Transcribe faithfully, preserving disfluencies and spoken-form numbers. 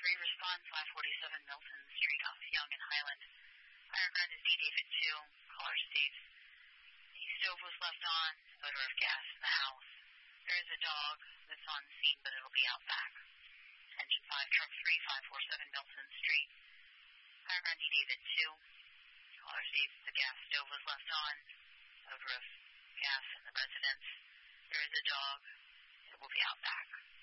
three, respond five forty-seven Milton Street off Young and Highland. Fire ground is D David two. Caller states the stove was left on, odor of gas in the house. There is a dog that's on scene, but it'll be out back. Engine five, truck three, five forty-seven Milton Street. Fire ground D David two. Caller states the gas stove was left on, odor of gas in the residence. There is a dog. It will be out back.